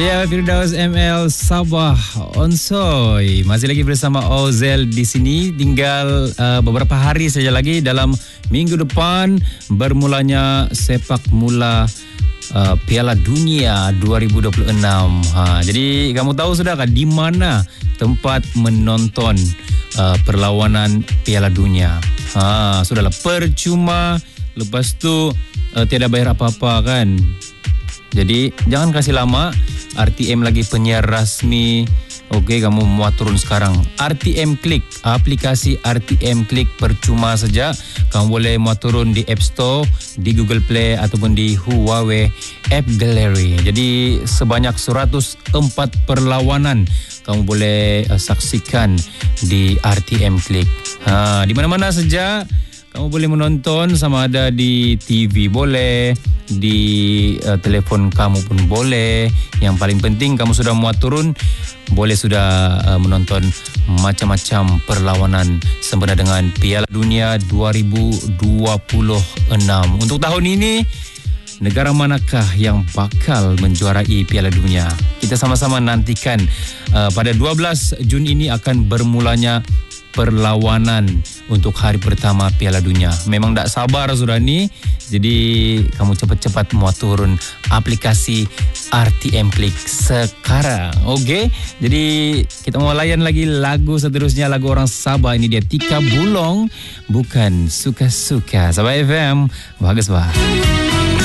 Ya, Firdaus ML Sabah Onsoy. Masih lagi bersama Ozel di sini. Tinggal beberapa hari saja lagi dalam minggu depan bermulanya sepak mula Piala Dunia 2026. Jadi kamu tahu sudahkah di mana tempat menonton perlawanan Piala Dunia? Sudahlah, percuma. Lepas tu tiada bayar apa-apa kan. Jadi jangan kasih lama. RTM lagi penyiar rasmi. Okey, kamu muat turun sekarang. RTM Klik, aplikasi RTM Klik percuma saja. Kamu boleh muat turun di App Store, di Google Play ataupun di Huawei App Gallery. Jadi sebanyak 104 perlawanan kamu boleh saksikan di RTM Klik. Di mana-mana saja kamu boleh menonton, sama ada di TV boleh, di telefon kamu pun boleh. Yang paling penting kamu sudah muat turun, boleh sudah menonton macam-macam perlawanan sempena dengan Piala Dunia 2026. Untuk tahun ini, negara manakah yang bakal menjuarai Piala Dunia? Kita sama-sama nantikan. Pada 12 Jun ini akan bermulanya perlawanan untuk hari pertama Piala Dunia. Memang tak sabar sudah ni. Jadi kamu cepat-cepat muat turun aplikasi RTM Klik sekarang. Okey. Jadi kita mau layan lagi lagu seterusnya, lagu orang Sabah. Ini dia Tika Bulong, Bukan Suka-Suka. Sabah FM, bagus bah.